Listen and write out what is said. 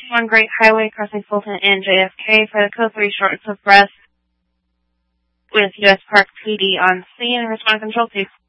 61 Great Highway crossing Fulton and JFK for the Code 3 shortness of breath with U.S. Park PD on scene and respond control 2.